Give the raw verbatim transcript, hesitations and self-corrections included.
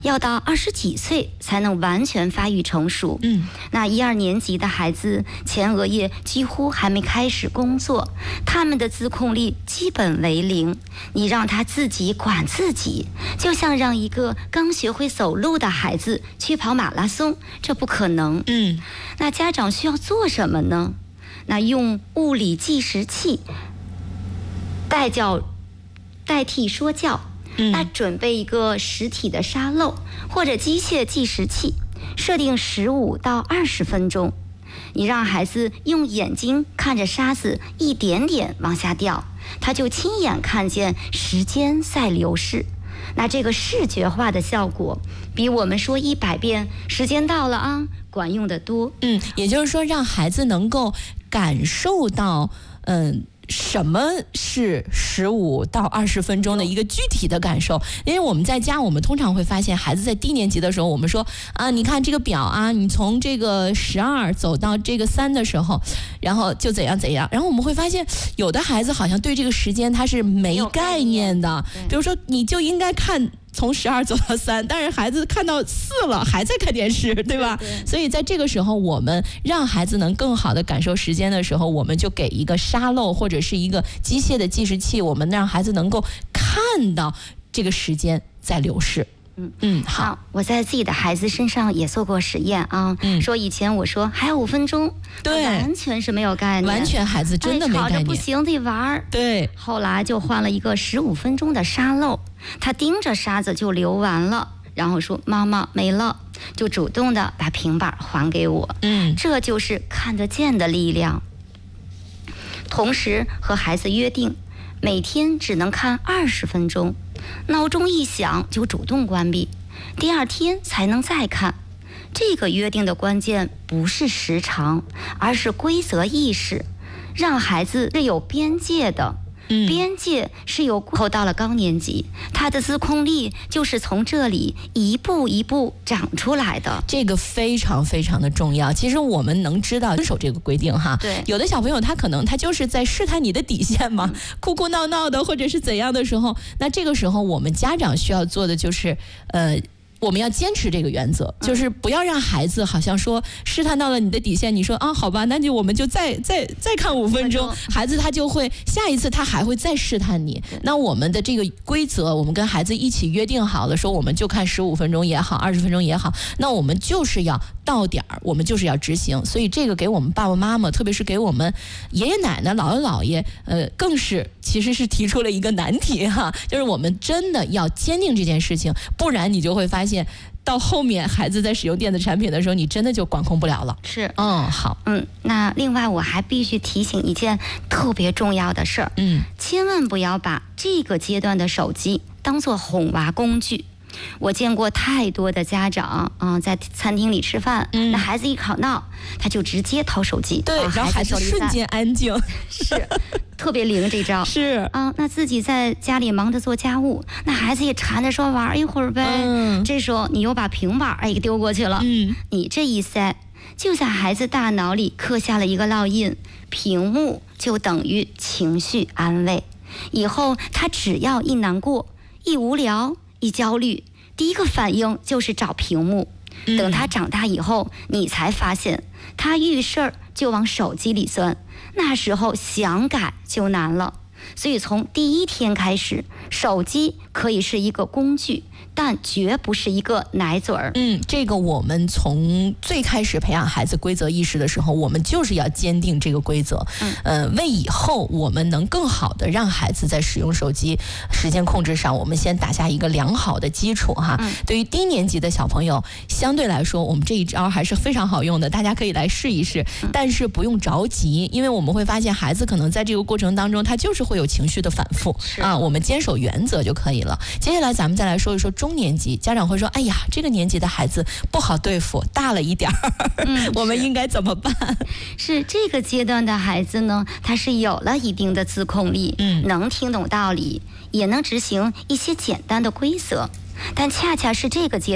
要到二十几岁才能完全发育成熟。 嗯， 那一二年级的孩子前额叶几乎还没开始工作，他们的自控力基本为零。你让他自己管自己，就像让一个刚学会走路的孩子去跑马拉松，这不可能。 嗯， 那家长需要做什么呢？那用物理计时器代教代替说教。那准备一个实体的沙漏或者机械计时器，设定十五到二十分钟。你让孩子用眼睛看着沙子一点点往下掉，他就亲眼看见时间在流逝。那这个视觉化的效果比我们说一百遍时间到了啊管用得多。 嗯，也就是说让孩子能够感受到嗯什么是十五到二十分钟的一个具体的感受？因为我们在家，我们通常会发现，孩子在低年级的时候，我们说啊，你看这个表啊，你从这个十二走到这个三的时候，然后就怎样怎样。然后我们会发现，有的孩子好像对这个时间他是没概念的。比如说，你就应该看。从十二走到三，但是孩子看到四了，还在看电视，对吧？ 对对。 所以在这个时候，我们让孩子能更好的感受时间的时候，我们就给一个沙漏或者是一个机械的计时器，我们让孩子能够看到这个时间在流逝。 嗯嗯，好， 我在自己的孩子身上也做过实验啊。嗯，说以前我说还有五分钟， 对， 完全是没有概念， 完全孩子真的没概念， 哎、吵着不行得玩。 对， 后来就换了一个十五分钟的沙漏，他盯着沙子就流完了，然后说妈妈没了，就主动的把平板还给我。 嗯， 这就是看得见的力量。同时和孩子约定，每天只能看二十分钟。闹钟一响就主动关闭，第二天才能再看。这个约定的关键不是时长，而是规则意识，让孩子是有边界的。嗯、边界是有后到了高年级，他的自控力就是从这里一步一步长出来的。 这个非常非常的重要。其实我们能知道遵守这个规定哈。 对， 有的小朋友他可能他就是在试探你的底线嘛，嗯、哭哭闹闹的或者是怎样的时候，那这个时候我们家长需要做的就是呃。我们要坚持这个原则，就是不要让孩子好像说试探到了你的底线，你说啊好吧，那就我们就再再再看五分钟，孩子他就会下一次他还会再试探你。那我们的这个规则，我们跟孩子一起约定好了，说我们就看十五分钟也好，二十分钟也好，那我们就是要到点儿，我们就是要执行。所以这个给我们爸爸妈妈，特别是给我们爷爷奶奶、姥姥姥爷，呃，更是其实是提出了一个难题哈，就是我们真的要坚定这件事情，不然你就会发现。到后面孩子在使用电子产品的时候，你真的就管控不了了。 是， 嗯，好， 嗯，那另外我还必须提醒一件特别重要的事儿， 嗯， 千万不要把这个阶段的手机当作哄娃工具。我见过太多的家长啊、呃，在餐厅里吃饭，嗯、那孩子一吵闹，他就直接掏手机， 对，然后孩子瞬间安静， 是特别灵这招。 是啊、呃，那自己在家里忙着做家务，那孩子也缠着说玩一会儿呗。嗯，这时候你又把平板哎给丢过去了，嗯，你这一塞，就在孩子大脑里刻下了一个烙印，屏幕就等于情绪安慰。以后他只要一难过、一无聊、一焦虑，第一个反应就是找屏幕。等他长大以后，你才发现他遇事儿就往手机里钻，那时候想改就难了。所以从第一天开始，手机可以是一个工具，但绝不是一个奶嘴儿。 嗯，这个我们从最开始培养孩子规则意识的时候，我们就是要坚定这个规则，嗯，呃，为以后我们能更好的让孩子在使用手机时间控制上，我们先打下一个良好的基础哈。嗯、对于低年级的小朋友，相对来说，我们这一招还是非常好用的，大家可以来试一试，但是不用着急，因为我们会发现孩子可能在这个过程当中，他就是会有情绪的反复啊，我们坚守原则就可以了。接下来咱们再来说一说中年级，家长会说，哎呀，这个年级的孩子不好对付，大了一点儿，嗯、我们应该怎么办？ 是这个阶段的孩子呢，他是有了一定的自控力，嗯，能听懂道理，也能执行一些简单的规则，但恰恰是这个阶段